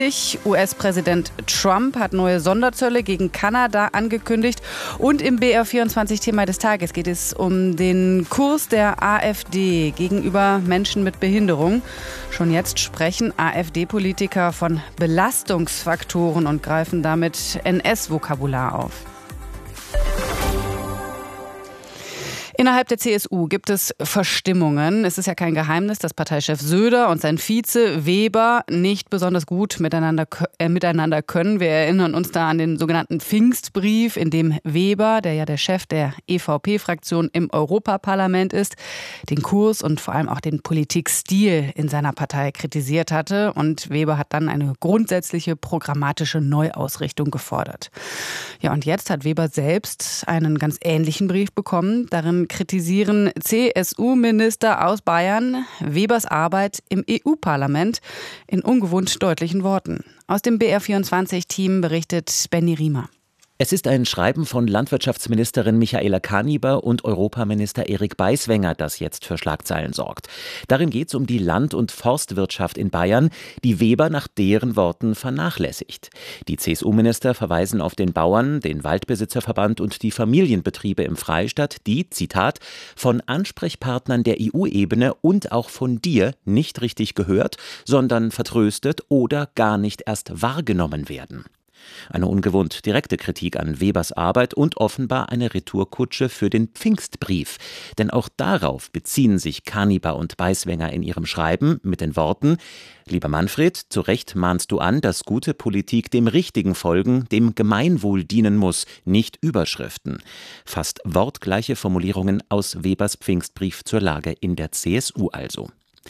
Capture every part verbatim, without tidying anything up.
U S-Präsident Trump hat neue Sonderzölle gegen Kanada angekündigt. Und im B R vierundzwanzig-Thema des Tages geht es um den Kurs der AfD gegenüber Menschen mit Behinderung. Schon jetzt sprechen AfD-Politiker von Belastungsfaktoren und greifen damit N S-Vokabular auf. Innerhalb der C S U gibt es Verstimmungen. Es ist ja kein Geheimnis, dass Parteichef Söder und sein Vize Weber nicht besonders gut miteinander, äh, miteinander können. Wir erinnern uns da an den sogenannten Pfingstbrief, in dem Weber, der ja der Chef der E V P-Fraktion im Europaparlament ist, den Kurs und vor allem auch den Politikstil in seiner Partei kritisiert hatte. Und Weber hat dann eine grundsätzliche programmatische Neuausrichtung gefordert. Ja, und jetzt hat Weber selbst einen ganz ähnlichen Brief bekommen. Darin kritisieren C S U-Minister aus Bayern Webers Arbeit im E U-Parlament in ungewohnt deutlichen Worten. Aus dem B R vierundzwanzig-Team berichtet Benny Riemer. Es ist ein Schreiben von Landwirtschaftsministerin Michaela Kaniber und Europaminister Erik Beiswenger, das jetzt für Schlagzeilen sorgt. Darin geht es um die Land- und Forstwirtschaft in Bayern, die Weber nach deren Worten vernachlässigt. Die C S U-Minister verweisen auf den Bauern, den Waldbesitzerverband und die Familienbetriebe im Freistaat, die, Zitat, von Ansprechpartnern der E U-Ebene und auch von dir nicht richtig gehört, sondern vertröstet oder gar nicht erst wahrgenommen werden. Eine ungewohnt direkte Kritik an Webers Arbeit und offenbar eine Retourkutsche für den Pfingstbrief. Denn auch darauf beziehen sich Kaniber und Beiswenger in ihrem Schreiben mit den Worten: Lieber Manfred, zu Recht mahnst du an, dass gute Politik dem Richtigen folgen, dem Gemeinwohl dienen muss, nicht Überschriften. Fast wortgleiche Formulierungen aus Webers Pfingstbrief zur Lage in der C S U also.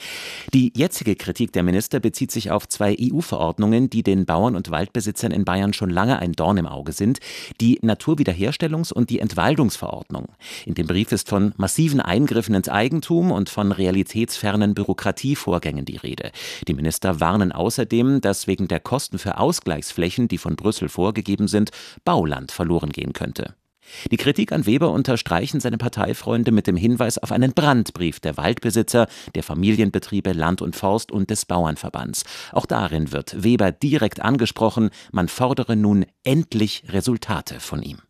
Die jetzige Kritik der Minister bezieht sich auf zwei E U-Verordnungen, die den Bauern und Waldbesitzern in Bayern schon lange ein Dorn im Auge sind: die Naturwiederherstellungs- und die Entwaldungsverordnung. In dem Brief ist von massiven Eingriffen ins Eigentum und von realitätsfernen Bürokratievorgängen die Rede. Die Minister warnen außerdem, dass wegen der Kosten für Ausgleichsflächen, die von Brüssel vorgegeben sind, Bauland verloren gehen könnte. Die Kritik an Weber unterstreichen seine Parteifreunde mit dem Hinweis auf einen Brandbrief der Waldbesitzer, der Familienbetriebe Land und Forst und des Bauernverbands. Auch darin wird Weber direkt angesprochen, man fordere nun endlich Resultate von ihm.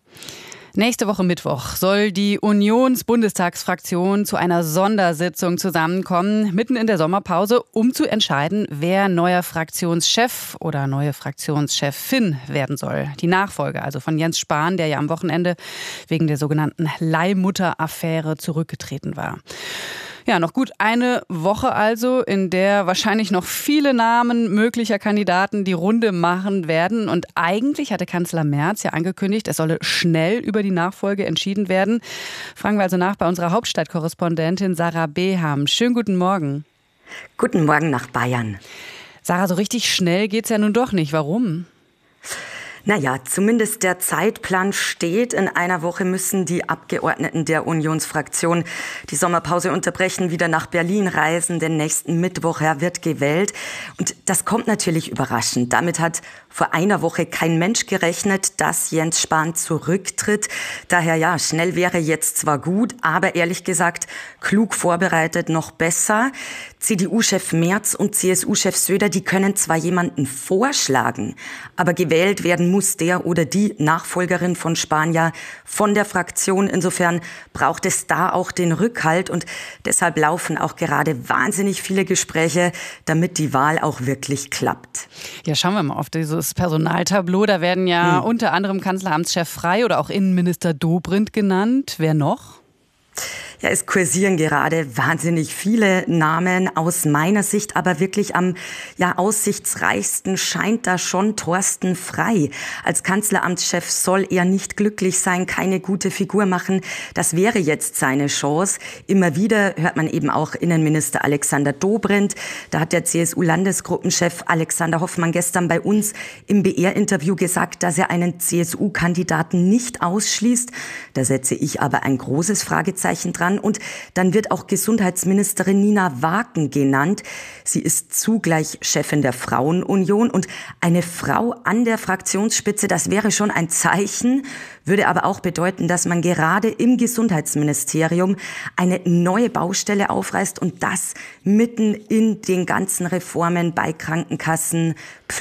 Nächste Woche Mittwoch soll die Unions-Bundestagsfraktion zu einer Sondersitzung zusammenkommen, mitten in der Sommerpause, um zu entscheiden, wer neuer Fraktionschef oder neue Fraktionschefin werden soll. Die Nachfolge also von Jens Spahn, der ja am Wochenende wegen der sogenannten Leihmutter-Affäre zurückgetreten war. Ja, noch gut eine Woche also, in der wahrscheinlich noch viele Namen möglicher Kandidaten die Runde machen werden. Und eigentlich hatte Kanzler Merz ja angekündigt, es solle schnell über die Nachfolge entschieden werden. Fragen wir also nach bei unserer Hauptstadtkorrespondentin Sarah Beham. Schönen guten Morgen. Guten Morgen nach Bayern. Sarah, so richtig schnell geht's ja nun doch nicht. Warum? Naja, zumindest der Zeitplan steht. In einer Woche müssen die Abgeordneten der Unionsfraktion die Sommerpause unterbrechen, wieder nach Berlin reisen, denn nächsten Mittwoch wird gewählt. Und das kommt natürlich überraschend. Damit hat vor einer Woche kein Mensch gerechnet, dass Jens Spahn zurücktritt. Daher ja, schnell wäre jetzt zwar gut, aber ehrlich gesagt, klug vorbereitet noch besser. C D U-Chef Merz und C S U-Chef Söder, die können zwar jemanden vorschlagen, aber gewählt werden muss der oder die Nachfolgerin von Spahn ja von der Fraktion. Insofern braucht es da auch den Rückhalt und deshalb laufen auch gerade wahnsinnig viele Gespräche, damit die Wahl auch wirklich klappt. Ja, schauen wir mal auf dieses Personaltableau. Da werden ja hm. unter anderem Kanzleramtschef Frey oder auch Innenminister Dobrindt genannt. Wer noch? Ja, es kursieren gerade wahnsinnig viele Namen aus meiner Sicht, aber wirklich am ja, aussichtsreichsten scheint da schon Thorsten Frey. Als Kanzleramtschef soll er nicht glücklich sein, keine gute Figur machen. Das wäre jetzt seine Chance. Immer wieder hört man eben auch Innenminister Alexander Dobrindt. Da hat der C S U-Landesgruppenchef Alexander Hoffmann gestern bei uns im B R-Interview gesagt, dass er einen C S U-Kandidaten nicht ausschließt. Da setze ich aber ein großes Fragezeichen dran. Ministern. Und dann wird auch Gesundheitsministerin Nina Waaken genannt. Sie ist zugleich Chefin der Frauenunion. Und eine Frau an der Fraktionsspitze, das wäre schon ein Zeichen, würde aber auch bedeuten, dass man gerade im Gesundheitsministerium eine neue Baustelle aufreißt und das mitten in den ganzen Reformen bei Krankenkassen,